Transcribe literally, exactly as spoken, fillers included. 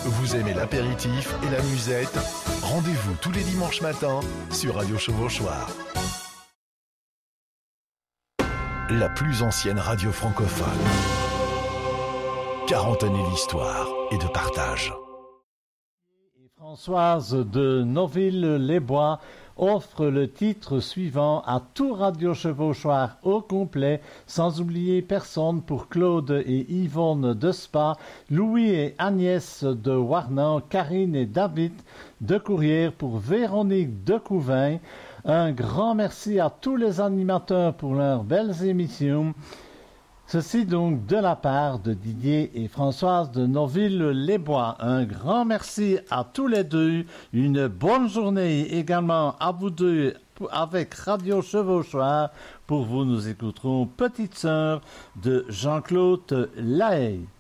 Vous aimez l'apéritif et la musette? Rendez-vous tous les dimanches matins sur Radio Chevauchoir. La plus ancienne radio francophone. quarante années d'histoire et de partage. Françoise de Noville-les-Bois offre le titre suivant à tout Radio Chevauchoir au complet, sans oublier personne pour Claude et Yvonne de Spa, Louis et Agnès de Warnan, Karine et David de Courrières, pour Véronique de Couvain. Un grand merci à tous les animateurs pour leurs belles émissions. Ceci donc de la part de Didier et Françoise de Noville-les-Bois. Un grand merci à tous les deux. Une bonne journée également à vous deux avec Radio Chevauchoir. Pour vous, nous écouterons Petite Sœur de Jean-Claude Lahaye.